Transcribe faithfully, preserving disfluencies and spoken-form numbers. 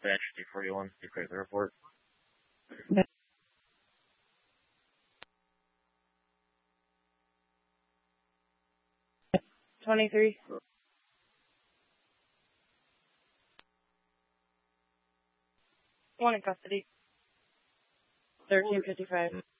dispatch two forty-one, you clear the report. twenty-three. One in custody. thirteen fifty-five.